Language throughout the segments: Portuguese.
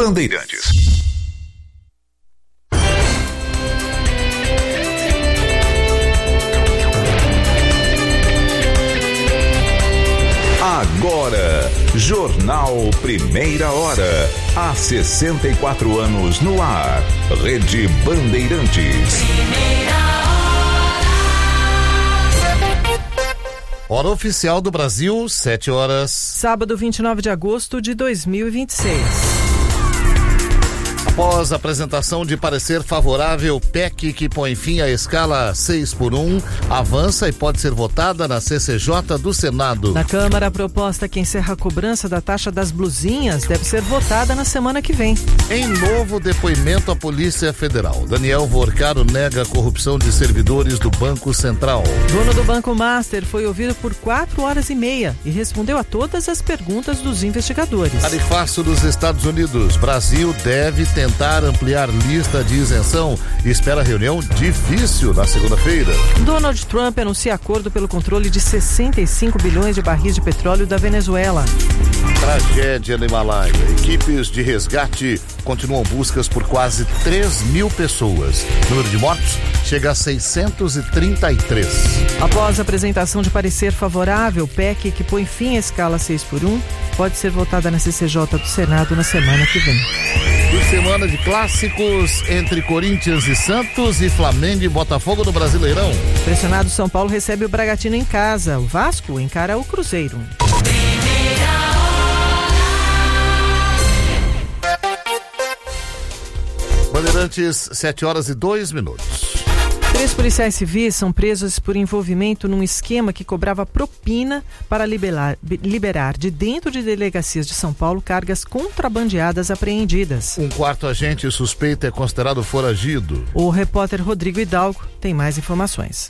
Bandeirantes. Agora, Jornal Primeira Hora. Há 64 anos no ar. Rede Bandeirantes. Hora oficial do Brasil, 7 horas. Sábado, 29 de agosto de 2026. Após a apresentação de parecer favorável, PEC que põe fim à escala 6x1 avança e pode ser votada na CCJ do Senado. Na Câmara, a proposta que encerra a cobrança da taxa das blusinhas deve ser votada na semana que vem. Em novo depoimento à Polícia Federal, Daniel Vorcaro nega a corrupção de servidores do Banco Central. Dono do Banco Master foi ouvido por 4h30 e respondeu a todas as perguntas dos investigadores. Tarifaço dos Estados Unidos. Brasil deve tentar ampliar lista de isenção e espera reunião difícil na segunda-feira. Donald Trump anuncia acordo pelo controle de 65 bilhões de barris de petróleo da Venezuela. Tragédia no Himalaia. Equipes de resgate continuam buscas por quase 3.000 pessoas. O número de mortos chega a 633. Após a apresentação de parecer favorável, PEC que põe fim à escala 6x1 pode ser votada na CCJ do Senado na semana que vem. E semana de clássicos entre Corinthians e Santos e Flamengo e Botafogo no Brasileirão. Pressionado, São Paulo recebe o Bragantino em casa. O Vasco encara o Cruzeiro. Bandeirantes, 7 horas e 2 minutos. 3 policiais civis são presos por envolvimento num esquema que cobrava propina para liberar de dentro de delegacias de São Paulo cargas contrabandeadas apreendidas. Um quarto agente suspeito é considerado foragido. O repórter Rodrigo Hidalgo tem mais informações.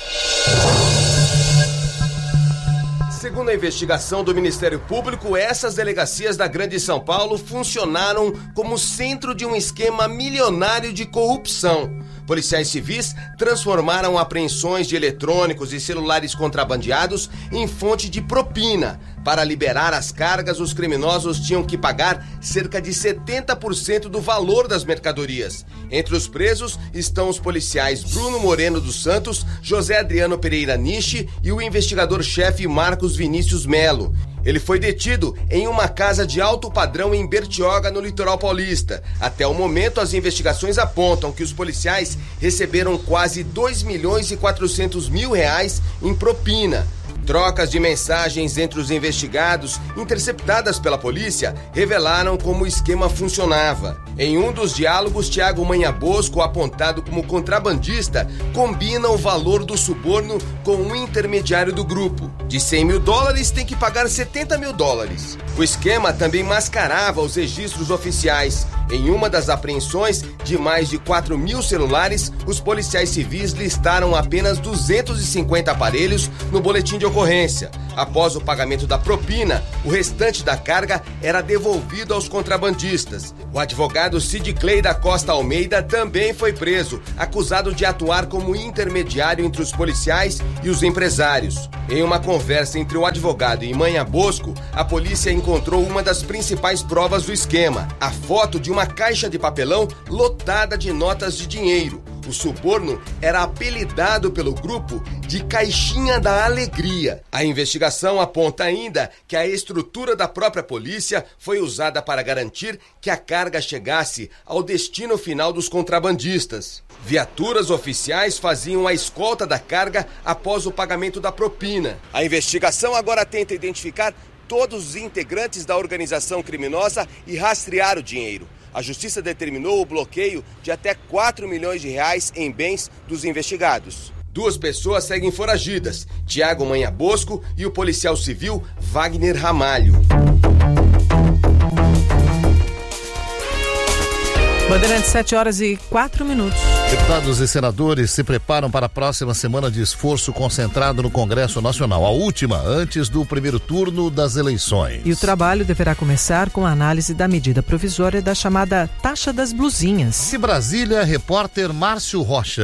Segundo a investigação do Ministério Público, essas delegacias da Grande São Paulo funcionaram como centro de um esquema milionário de corrupção. Policiais civis transformaram apreensões de eletrônicos e celulares contrabandeados em fonte de propina. Para liberar as cargas, os criminosos tinham que pagar cerca de 70% do valor das mercadorias. Entre os presos estão os policiais Bruno Moreno dos Santos, José Adriano Pereira Nishi e o investigador-chefe Marcos Vinícius Melo. Ele foi detido em uma casa de alto padrão em Bertioga, no litoral paulista. Até o momento, as investigações apontam que os policiais receberam quase R$2.400.000 em propina. Trocas de mensagens entre os investigados, interceptadas pela polícia, revelaram como o esquema funcionava. Em um dos diálogos, Tiago Manhabosco, apontado como contrabandista, combina o valor do suborno com um intermediário do grupo. De $100 mil tem que pagar $70 mil. O esquema também mascarava os registros oficiais. Em uma das apreensões de mais de 4.000 celulares, os policiais civis listaram apenas 250 aparelhos no boletim de ocorrência. Após o pagamento da propina, o restante da carga era devolvido aos contrabandistas. O advogado Cid Clay da Costa Almeida também foi preso, acusado de atuar como intermediário entre os policiais e os empresários. Em uma conversa entre o advogado e Manhabosco, a polícia encontrou uma das principais provas do esquema, a foto de uma caixa de papelão lotada de notas de dinheiro. O suborno era apelidado pelo grupo de Caixinha da Alegria. A investigação aponta ainda que a estrutura da própria polícia foi usada para garantir que a carga chegasse ao destino final dos contrabandistas. Viaturas oficiais faziam a escolta da carga após o pagamento da propina. A investigação agora tenta identificar todos os integrantes da organização criminosa e rastrear o dinheiro. A justiça determinou o bloqueio de até R$4 milhões em bens dos investigados. 2 pessoas seguem foragidas, Tiago Manhabosco e o policial civil Wagner Ramalho. Bandeirantes, 7 horas e 4 minutos. Deputados e senadores se preparam para a próxima semana de esforço concentrado no Congresso Nacional, a última antes do primeiro turno das eleições. E o trabalho deverá começar com a análise da medida provisória da chamada taxa das blusinhas. De Brasília, repórter Márcio Rocha.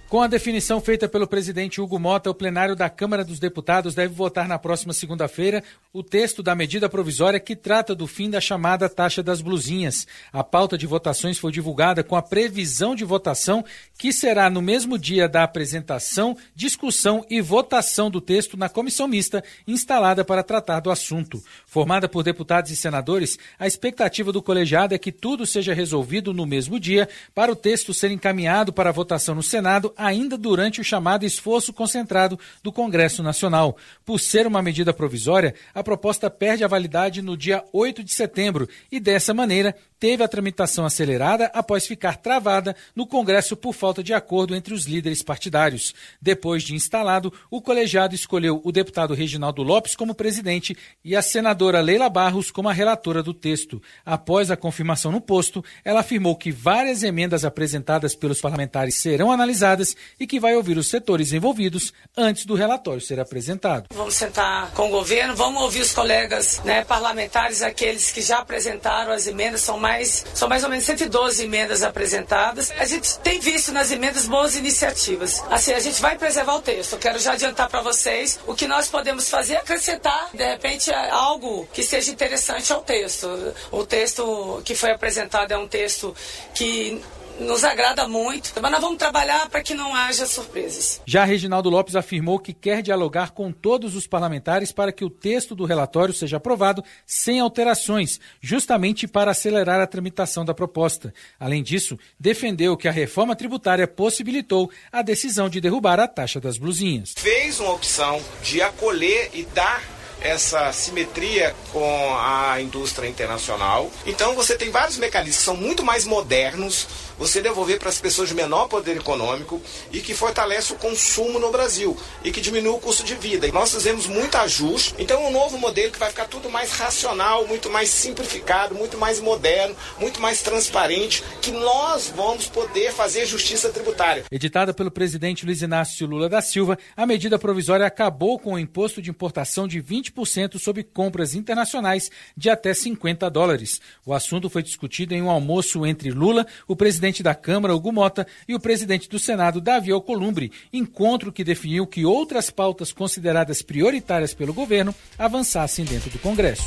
Com a definição feita pelo presidente Hugo Mota, o plenário da Câmara dos Deputados deve votar na próxima segunda-feira o texto da medida provisória que trata do fim da chamada taxa das blusinhas. A pauta de votações foi divulgada com a previsão de votação que será no mesmo dia da apresentação, discussão e votação do texto na comissão mista instalada para tratar do assunto. Formada por deputados e senadores, a expectativa do colegiado é que tudo seja resolvido no mesmo dia para o texto ser encaminhado para votação no Senado ainda durante o chamado esforço concentrado do Congresso Nacional. Por ser uma medida provisória, a proposta perde a validade no dia 8 de setembro e, dessa maneira, teve a tramitação acelerada após ficar travada no Congresso por falta de acordo entre os líderes partidários. Depois de instalado, o colegiado escolheu o deputado Reginaldo Lopes como presidente e a senadora Leila Barros como a relatora do texto. Após a confirmação no posto, ela afirmou que várias emendas apresentadas pelos parlamentares serão analisadas e que vai ouvir os setores envolvidos antes do relatório ser apresentado. Vamos sentar com o governo, vamos ouvir os colegas parlamentares, aqueles que já apresentaram as emendas, são mais ou menos 112 emendas apresentadas. A gente tem visto nas emendas boas iniciativas. Assim, a gente vai preservar o texto. Eu quero já adiantar para vocês o que nós podemos fazer, acrescentar, de repente, algo que seja interessante ao texto. O texto que foi apresentado é um texto que nos agrada muito, mas nós vamos trabalhar para que não haja surpresas. Já Reginaldo Lopes afirmou que quer dialogar com todos os parlamentares para que o texto do relatório seja aprovado sem alterações, justamente para acelerar a tramitação da proposta. Além disso, defendeu que a reforma tributária possibilitou a decisão de derrubar a taxa das blusinhas. Fez uma opção de acolher e dar essa simetria com a indústria internacional. Então você tem vários mecanismos que são muito mais modernos, você devolver para as pessoas de menor poder econômico e que fortalece o consumo no Brasil e que diminui o custo de vida. E nós fizemos muito ajuste, então um novo modelo que vai ficar tudo mais racional, muito mais simplificado, muito mais moderno, muito mais transparente, que nós vamos poder fazer justiça tributária. Editada pelo presidente Luiz Inácio Lula da Silva, a medida provisória acabou com o imposto de importação de 20% sobre compras internacionais de até $50. O assunto foi discutido em um almoço entre Lula, o presidente da Câmara, Hugo Mota, e o presidente do Senado, Davi Alcolumbre, encontro que definiu que outras pautas consideradas prioritárias pelo governo avançassem dentro do Congresso.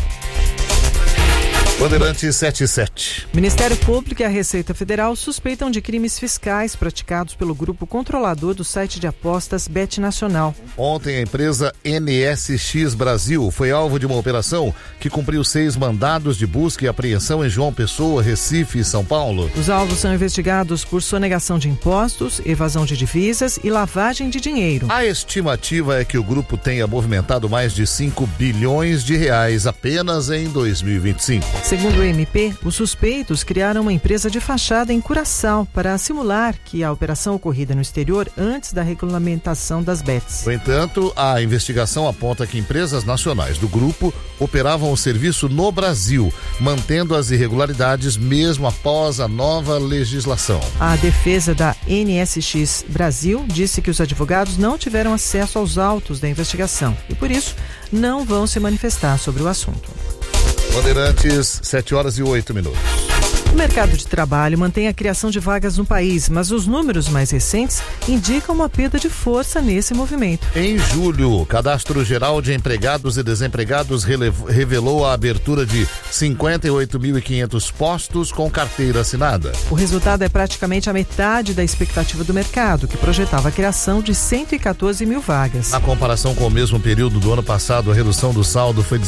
Bandeirantes 77. Ministério Público e a Receita Federal suspeitam de crimes fiscais praticados pelo grupo controlador do site de apostas Bet Nacional. Ontem a empresa NSX Brasil foi alvo de uma operação que cumpriu 6 mandados de busca e apreensão em João Pessoa, Recife e São Paulo. Os alvos são investigados por sonegação de impostos, evasão de divisas e lavagem de dinheiro. A estimativa é que o grupo tenha movimentado mais de 5 bilhões de reais apenas em 2025. Segundo o MP, os suspeitos criaram uma empresa de fachada em Curaçao para simular que a operação ocorrida no exterior antes da regulamentação das bets. No entanto, a investigação aponta que empresas nacionais do grupo operavam o serviço no Brasil, mantendo as irregularidades mesmo após a nova legislação. A defesa da NSX Brasil disse que os advogados não tiveram acesso aos autos da investigação e, por isso, não vão se manifestar sobre o assunto. Bandeirantes, 7h08. O mercado de trabalho mantém a criação de vagas no país, mas os números mais recentes indicam uma perda de força nesse movimento. Em julho, o Cadastro Geral de Empregados e Desempregados revelou a abertura de 58.500 postos com carteira assinada. O resultado é praticamente a metade da expectativa do mercado, que projetava a criação de 114 mil vagas. Na comparação com o mesmo período do ano passado, a redução do saldo foi de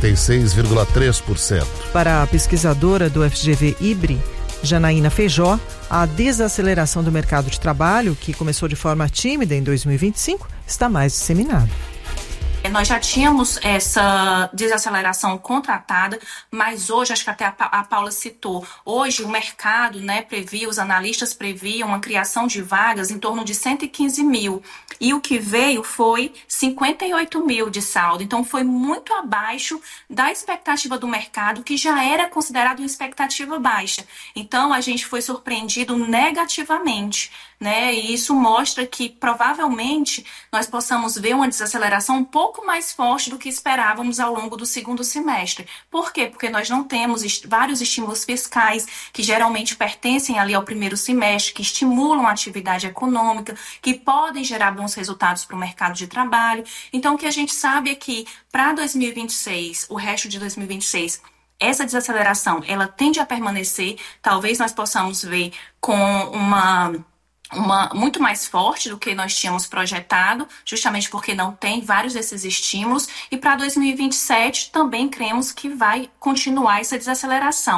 56,3%. Para a pesquisadora do FGV IBRE, Janaína Feijó, a desaceleração do mercado de trabalho, que começou de forma tímida em 2025, está mais disseminada. Nós já tínhamos essa desaceleração contratada, mas hoje, acho que até a Paula citou, hoje o mercado, previa, os analistas previam uma criação de vagas em torno de 115 mil. E o que veio foi 58 mil de saldo. Então, foi muito abaixo da expectativa do mercado, que já era considerado uma expectativa baixa. Então, a gente foi surpreendido negativamente, E isso mostra que, provavelmente, nós possamos ver uma desaceleração um pouco pouco mais forte do que esperávamos ao longo do segundo semestre. Por quê? Porque nós não temos vários estímulos fiscais que geralmente pertencem ali ao primeiro semestre, que estimulam a atividade econômica, que podem gerar bons resultados para o mercado de trabalho. Então, o que a gente sabe é que para 2026, o resto de 2026, essa desaceleração, ela tende a permanecer. Talvez nós possamos ver com uma muito mais forte do que nós tínhamos projetado, justamente porque não tem vários desses estímulos. E para 2027 também cremos que vai continuar essa desaceleração.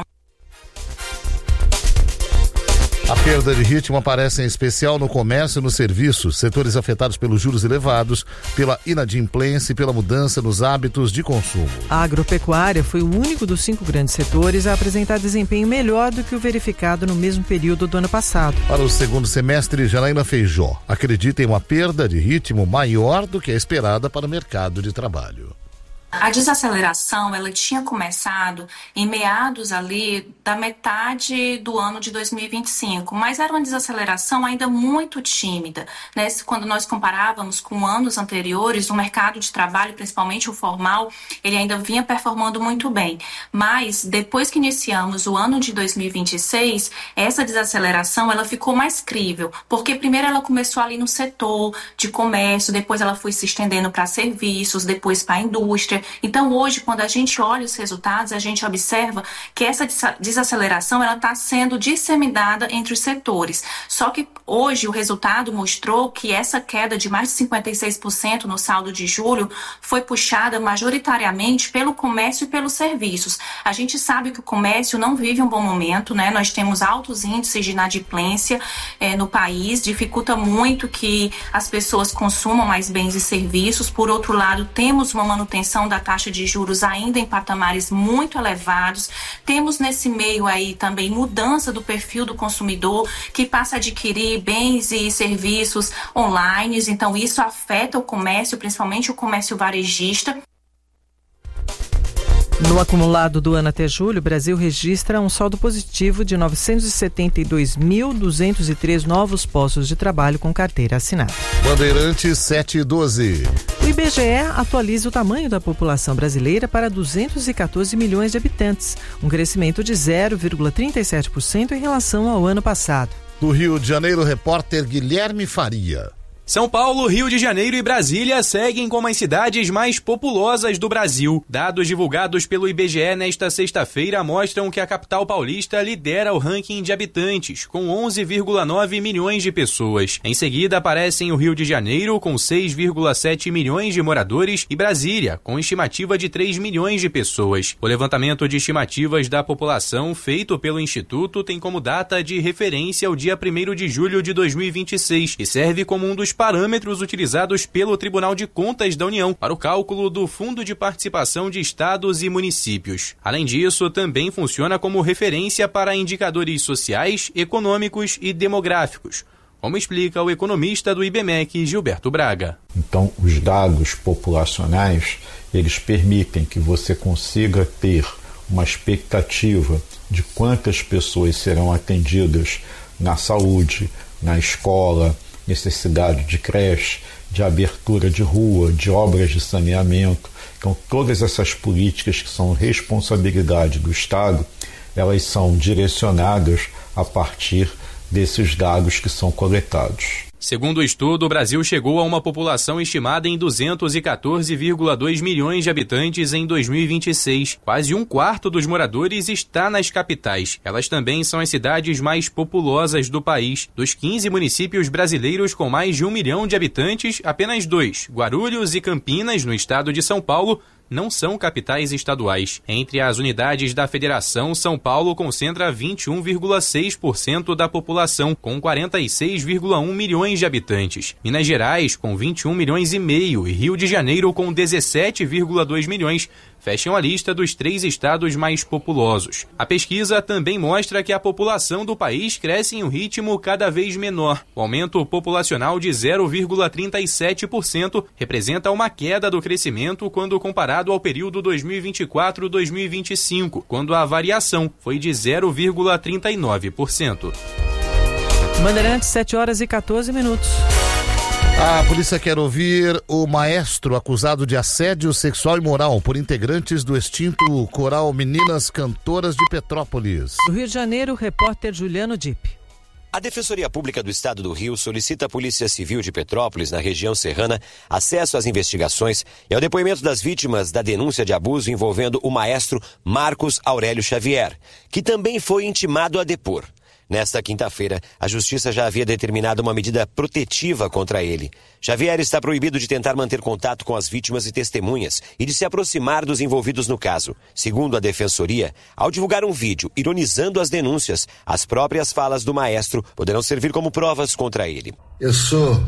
A perda de ritmo aparece em especial no comércio e no serviço, setores afetados pelos juros elevados, pela inadimplência e pela mudança nos hábitos de consumo. A agropecuária foi o único dos 5 grandes setores a apresentar desempenho melhor do que o verificado no mesmo período do ano passado. Para o segundo semestre, Janaína Feijó acredita em uma perda de ritmo maior do que a esperada para o mercado de trabalho. A desaceleração, ela tinha começado em meados ali da metade do ano de 2025, mas era uma desaceleração ainda muito tímida, né? Quando nós comparávamos com anos anteriores, o mercado de trabalho, principalmente o formal, ele ainda vinha performando muito bem. Mas depois que iniciamos o ano de 2026, essa desaceleração, ela ficou mais crível, porque primeiro ela começou ali no setor de comércio, depois ela foi se estendendo para serviços, depois para a indústria. Então, hoje, quando a gente olha os resultados, a gente observa que essa desaceleração está sendo disseminada entre os setores. Só que hoje o resultado mostrou que essa queda de mais de 56% no saldo de julho foi puxada majoritariamente pelo comércio e pelos serviços. A gente sabe que o comércio não vive um bom momento, né? Nós temos altos índices de inadimplência no país, dificulta muito que as pessoas consumam mais bens e serviços. Por outro lado, temos uma manutenção da taxa de juros ainda em patamares muito elevados. Temos nesse meio aí também mudança do perfil do consumidor, que passa a adquirir bens e serviços online. Então isso afeta o comércio, principalmente o comércio varejista. No acumulado do ano até julho, o Brasil registra um saldo positivo de 972.203 novos postos de trabalho com carteira assinada. Bandeirantes 712. O IBGE atualiza o tamanho da população brasileira para 214 milhões de habitantes, um crescimento de 0,37% em relação ao ano passado. Do Rio de Janeiro, repórter Guilherme Faria. São Paulo, Rio de Janeiro e Brasília seguem como as cidades mais populosas do Brasil. Dados divulgados pelo IBGE nesta sexta-feira mostram que a capital paulista lidera o ranking de habitantes, com 11,9 milhões de pessoas. Em seguida aparecem o Rio de Janeiro, com 6,7 milhões de moradores, e Brasília, com estimativa de 3 milhões de pessoas. O levantamento de estimativas da população feito pelo Instituto tem como data de referência o dia 1º de julho de 2026 e serve como um dos parâmetros utilizados pelo Tribunal de Contas da União para o cálculo do Fundo de Participação de Estados e Municípios. Além disso, também funciona como referência para indicadores sociais, econômicos e demográficos, como explica o economista do IBMEC, Gilberto Braga. Então, os dados populacionais, eles permitem que você consiga ter uma expectativa de quantas pessoas serão atendidas na saúde, na escola, necessidade de creche, de abertura de rua, de obras de saneamento. Então, todas essas políticas que são responsabilidade do Estado, elas são direcionadas a partir desses dados que são coletados. Segundo o estudo, o Brasil chegou a uma população estimada em 214,2 milhões de habitantes em 2026. Quase um quarto dos moradores está nas capitais. Elas também são as cidades mais populosas do país. Dos 15 municípios brasileiros com mais de 1 milhão de habitantes, apenas 2, Guarulhos e Campinas, no estado de São Paulo, não são capitais estaduais. Entre as unidades da federação, São Paulo concentra 21,6% da população, com 46,1 milhões de habitantes. Minas Gerais, com 21 milhões e meio, e Rio de Janeiro, com 17,2 milhões, fecham a lista dos 3 estados mais populosos. A pesquisa também mostra que a população do país cresce em um ritmo cada vez menor. O aumento populacional de 0,37% representa uma queda do crescimento quando comparado ao período 2024-2025, quando a variação foi de 0,39%. Bandeirantes, 7 horas e 14 minutos. A polícia quer ouvir o maestro acusado de assédio sexual e moral por integrantes do extinto coral Meninas Cantoras de Petrópolis. Do Rio de Janeiro, o repórter Juliano Dipp. A Defensoria Pública do Estado do Rio solicita à Polícia Civil de Petrópolis, na região serrana, acesso às investigações e ao depoimento das vítimas da denúncia de abuso envolvendo o maestro Marcos Aurélio Xavier, que também foi intimado a depor. Nesta quinta-feira, a Justiça já havia determinado uma medida protetiva contra ele. Xavier está proibido de tentar manter contato com as vítimas e testemunhas e de se aproximar dos envolvidos no caso. Segundo a Defensoria, ao divulgar um vídeo ironizando as denúncias, as próprias falas do maestro poderão servir como provas contra ele. Eu sou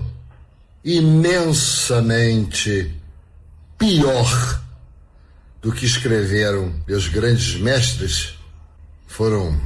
imensamente pior do que escreveram meus grandes mestres. Foram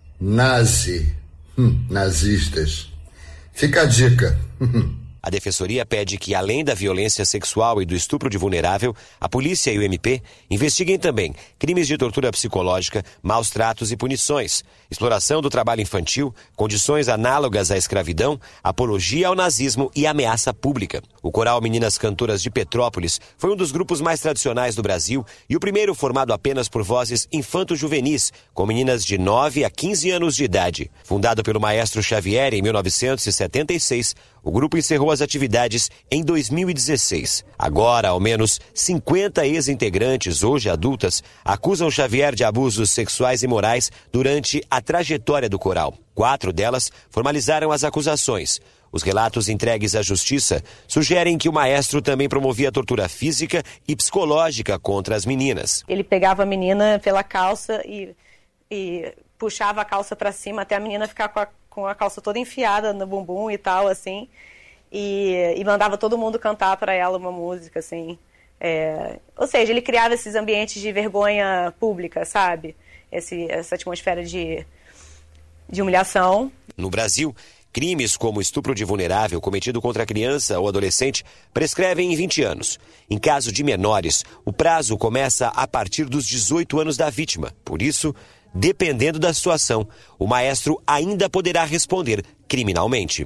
nazistas. Fica a dica. A Defensoria pede que, além da violência sexual e do estupro de vulnerável, a polícia e o MP investiguem também crimes de tortura psicológica, maus tratos e punições, exploração do trabalho infantil, condições análogas à escravidão, apologia ao nazismo e ameaça pública. O coral Meninas Cantoras de Petrópolis foi um dos grupos mais tradicionais do Brasil e o primeiro formado apenas por vozes infanto-juvenis, com meninas de 9 a 15 anos de idade. Fundado pelo maestro Xavier em 1976, o grupo encerrou as atividades em 2016. Agora, ao menos 50 ex-integrantes, hoje adultas, acusam Xavier de abusos sexuais e morais durante a trajetória do coral. 4 delas formalizaram as acusações. Os relatos entregues à Justiça sugerem que o maestro também promovia tortura física e psicológica contra as meninas. Ele pegava a menina pela calça e puxava a calça para cima até a menina ficar com a calça toda enfiada no bumbum e tal, assim, e mandava todo mundo cantar para ela uma música, assim. Ou seja, ele criava esses ambientes de vergonha pública, sabe? Essa atmosfera de humilhação. No Brasil, crimes como estupro de vulnerável cometido contra criança ou adolescente prescrevem em 20 anos. Em caso de menores, o prazo começa a partir dos 18 anos da vítima. Por isso, dependendo da situação, o maestro ainda poderá responder criminalmente.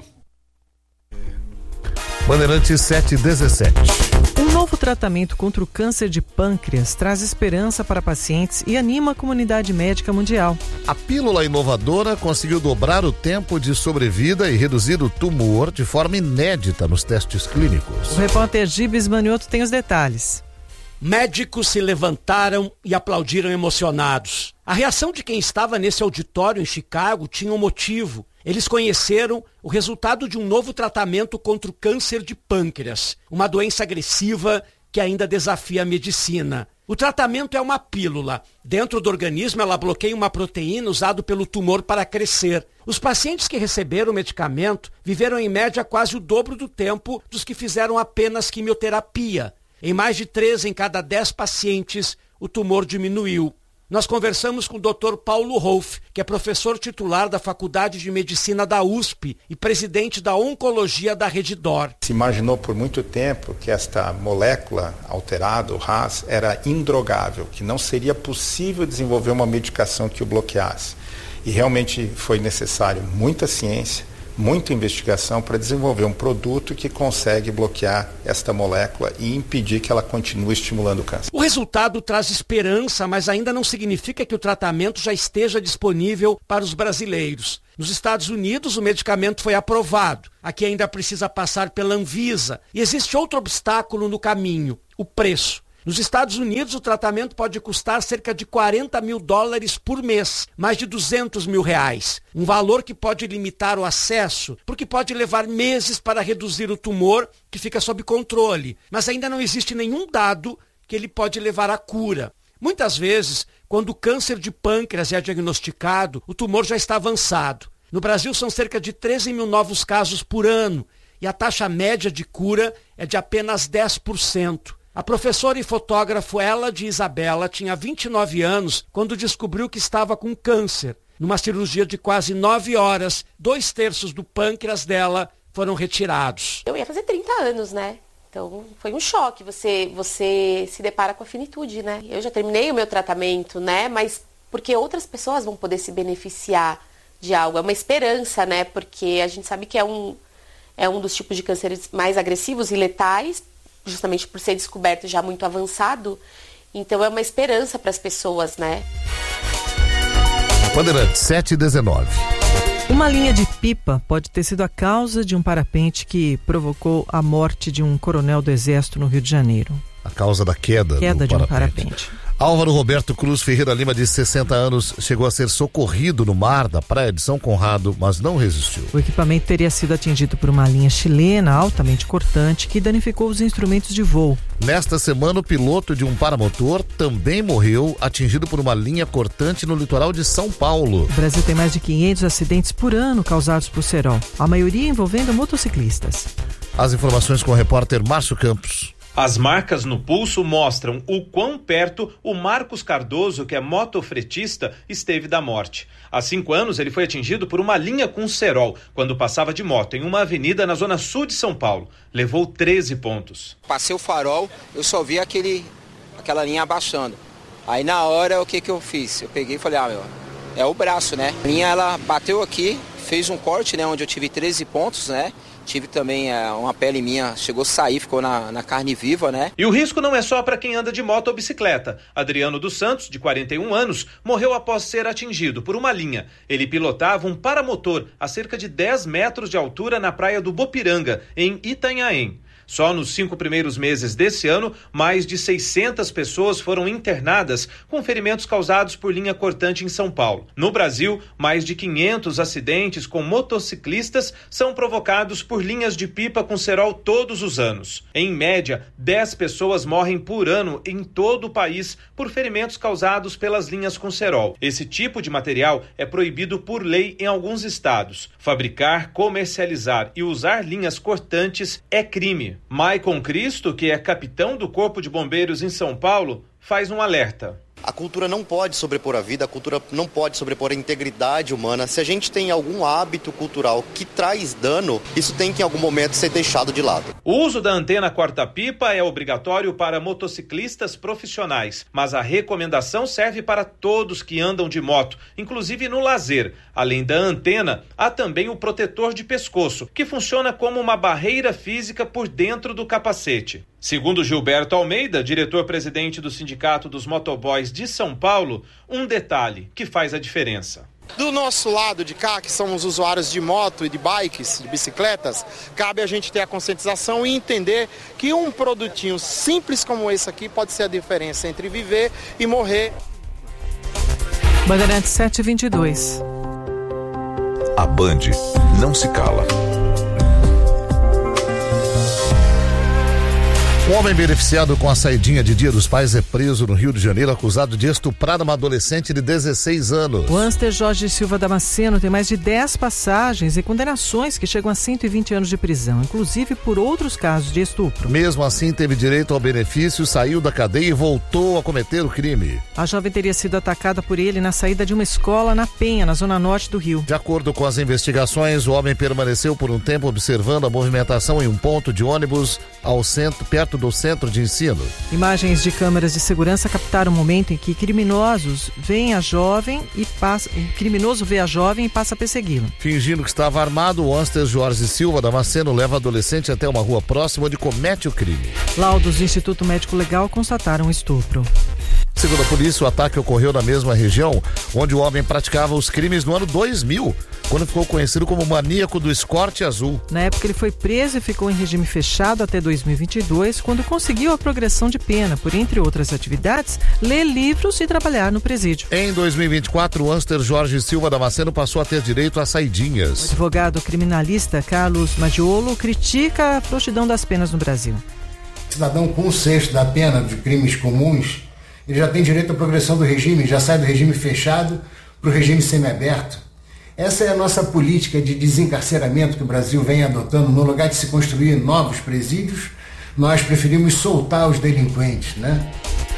Bandeirantes 717. Um novo tratamento contra o câncer de pâncreas traz esperança para pacientes e anima a comunidade médica mundial. A pílula inovadora conseguiu dobrar o tempo de sobrevida e reduzir o tumor de forma inédita nos testes clínicos. O repórter Gibes Manioto tem os detalhes. Médicos se levantaram e aplaudiram emocionados. A reação de quem estava nesse auditório em Chicago tinha um motivo. Eles conheceram o resultado de um novo tratamento contra o câncer de pâncreas, uma doença agressiva que ainda desafia a medicina. O tratamento é uma pílula. Dentro do organismo, ela bloqueia uma proteína usada pelo tumor para crescer. Os pacientes que receberam o medicamento viveram em média quase o dobro do tempo dos que fizeram apenas quimioterapia. Em mais de 3 em cada 10 pacientes, o tumor diminuiu. Nós conversamos com o Dr. Paulo Rolf, que é professor titular da Faculdade de Medicina da USP e presidente da Oncologia da Redditor. Se imaginou por muito tempo que esta molécula alterada, o RAS, era indrogável, que não seria possível desenvolver uma medicação que o bloqueasse. E realmente foi necessário muita ciência, muita investigação para desenvolver um produto que consegue bloquear esta molécula e impedir que ela continue estimulando o câncer. O resultado traz esperança, mas ainda não significa que o tratamento já esteja disponível para os brasileiros. Nos Estados Unidos, o medicamento foi aprovado. Aqui ainda precisa passar pela Anvisa. E existe outro obstáculo no caminho: o preço. Nos Estados Unidos, o tratamento pode custar cerca de $40 mil por mês, mais de R$200 mil. Um valor que pode limitar o acesso, porque pode levar meses para reduzir o tumor, que fica sob controle. Mas ainda não existe nenhum dado que ele pode levar à cura. Muitas vezes, quando o câncer de pâncreas é diagnosticado, o tumor já está avançado. No Brasil, são cerca de 13 mil novos casos por ano, e a taxa média de cura é de apenas 10%. A professora e fotógrafo Ela de Isabela tinha 29 anos quando descobriu que estava com câncer. Numa cirurgia de quase 9 horas, 2/3 do pâncreas dela foram retirados. Eu ia fazer 30 anos, né? Então foi um choque, você se depara com a finitude, né? Eu já terminei o meu tratamento, né? Mas porque outras pessoas vão poder se beneficiar de algo. É uma esperança, né? Porque a gente sabe que é é um dos tipos de cânceres mais agressivos e letais, justamente por ser descoberto já muito avançado. Então é uma esperança para as pessoas, né? Bandeirantes, 7h19. Uma linha de pipa pode ter sido a causa de um parapente que provocou a morte de um coronel do Exército no Rio de Janeiro. A causa da queda de um parapente. Álvaro Roberto Cruz Ferreira Lima, de 60 anos, chegou a ser socorrido no mar da praia de São Conrado, mas não resistiu. O equipamento teria sido atingido por uma linha chilena altamente cortante que danificou os instrumentos de voo. Nesta semana, o piloto de um paramotor também morreu, atingido por uma linha cortante no litoral de São Paulo. O Brasil tem mais de 500 acidentes por ano causados por cerol, a maioria envolvendo motociclistas. As informações com o repórter Márcio Campos. As marcas no pulso mostram o quão perto o Marcos Cardoso, que é motofretista, esteve da morte. Há 5 anos, ele foi atingido por uma linha com cerol, quando passava de moto em uma avenida na zona sul de São Paulo. Levou 13 pontos. Passei o farol, eu só vi aquela linha abaixando. Aí na hora, o que eu fiz? Eu peguei e falei, é o braço, né? A linha, ela bateu aqui, fez um corte, né, onde eu tive 13 pontos, né? Tive também uma pele minha, chegou a sair, ficou na carne viva, né? E o risco não é só para quem anda de moto ou bicicleta. Adriano dos Santos, de 41 anos, morreu após ser atingido por uma linha. Ele pilotava um paramotor a cerca de 10 metros de altura na praia do Bopiranga, em Itanhaém. Só nos 5 primeiros meses desse ano, mais de 600 pessoas foram internadas com ferimentos causados por linha cortante em São Paulo. No Brasil, mais de 500 acidentes com motociclistas são provocados por linhas de pipa com cerol todos os anos. Em média, 10 pessoas morrem por ano em todo o país por ferimentos causados pelas linhas com cerol. Esse tipo de material é proibido por lei em alguns estados. Fabricar, comercializar e usar linhas cortantes é crime. Maicon Cristo, que é capitão do Corpo de Bombeiros em São Paulo, faz um alerta. A cultura não pode sobrepor a vida, a cultura não pode sobrepor a integridade humana. Se a gente tem algum hábito cultural que traz dano, isso tem que em algum momento ser deixado de lado. O uso da antena corta-pipa é obrigatório para motociclistas profissionais, mas a recomendação serve para todos que andam de moto, inclusive no lazer. Além da antena, há também o protetor de pescoço, que funciona como uma barreira física por dentro do capacete. Segundo Gilberto Almeida, diretor-presidente do Sindicato dos Motoboys de São Paulo, um detalhe que faz a diferença. Do nosso lado de cá, que somos usuários de moto e de bikes, de bicicletas, cabe a gente ter a conscientização e entender que um produtinho simples como esse aqui pode ser a diferença entre viver e morrer. Bandeirantes 7h22. A Band não se cala. Um homem beneficiado com a saidinha de Dia dos Pais é preso no Rio de Janeiro, acusado de estuprar uma adolescente de 16 anos. O Ânster Jorge Silva Damasceno tem mais de 10 passagens e condenações que chegam a 120 anos de prisão, inclusive por outros casos de estupro. Mesmo assim, teve direito ao benefício, saiu da cadeia e voltou a cometer o crime. A jovem teria sido atacada por ele na saída de uma escola na Penha, na zona norte do Rio. De acordo com as investigações, o homem permaneceu por um tempo observando a movimentação em um ponto de ônibus perto do centro de ensino. Imagens de câmeras de segurança captaram o momento em que criminoso vê a jovem e passa a persegui-la. Fingindo que estava armado, o Ânster Jorge Silva Damasceno leva a adolescente até uma rua próxima onde comete o crime. Laudos do Instituto Médico Legal constataram o estupro. Segundo a polícia, o ataque ocorreu na mesma região onde o homem praticava os crimes no ano 2000, quando ficou conhecido como maníaco do escorte azul. Na época ele foi preso e ficou em regime fechado até 2022, quando conseguiu a progressão de pena por, entre outras atividades, ler livros e trabalhar no presídio. Em 2024, o Ânster Jorge Silva Damasceno passou a ter direito a saidinhas. O advogado criminalista Carlos Maggiolo critica a frouxidão das penas no Brasil. Cidadão com 1/6 da pena de crimes comuns, ele já tem direito à progressão do regime, já sai do regime fechado para o regime semiaberto. Essa é a nossa política de desencarceramento que o Brasil vem adotando. No lugar de se construir novos presídios, nós preferimos soltar os delinquentes, né?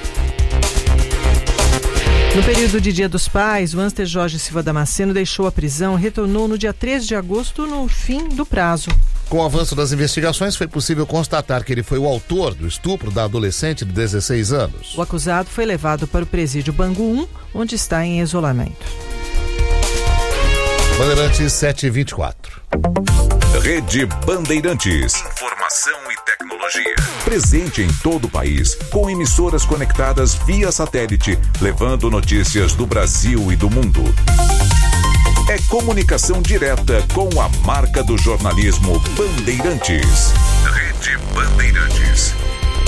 No período de Dia dos Pais, o Ânster Jorge Silva Damasceno deixou a prisão e retornou no dia 13 de agosto, no fim do prazo. Com o avanço das investigações, foi possível constatar que ele foi o autor do estupro da adolescente de 16 anos. O acusado foi levado para o presídio Bangu 1, onde está em isolamento. Bandeirantes 7h24. Rede Bandeirantes. Informação e tecnologia. Presente em todo o país, com emissoras conectadas via satélite, levando notícias do Brasil e do mundo. É comunicação direta com a marca do jornalismo Bandeirantes. Rede Bandeirantes.